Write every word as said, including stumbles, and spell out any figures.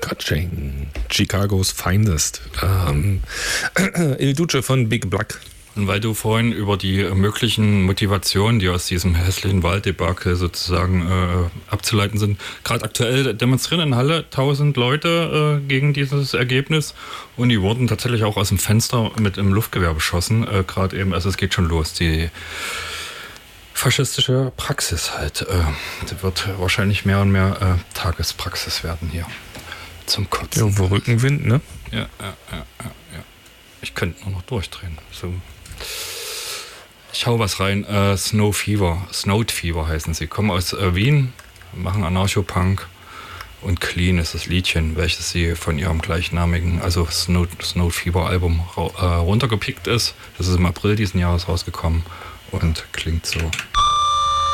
Katsching. Chicagos Finest. Ähm, Il Duce von Big Black. Und weil du vorhin über die möglichen Motivationen, die aus diesem hässlichen Wahldebakel sozusagen äh, abzuleiten sind, gerade aktuell demonstrieren in Halle tausend Leute äh, gegen dieses Ergebnis und die wurden tatsächlich auch aus dem Fenster mit einem Luftgewehr beschossen, äh, gerade eben, also es geht schon los, die faschistische Praxis halt, äh, das wird wahrscheinlich mehr und mehr äh, Tagespraxis werden hier zum Kotzen. Irgendwo Rückenwind, ne? Ja, ja, ja, ja, ja. Ich könnte nur noch durchdrehen, so. Ich hau was rein, äh, Snow Fever, Snowed Fever heißen sie, kommen aus äh, Wien, machen Anarcho-Punk und Clean ist das Liedchen, welches sie von ihrem gleichnamigen, also Snow, Snowed Fever Album ra- äh, runtergepickt ist. Das ist im April diesen Jahres rausgekommen und klingt so.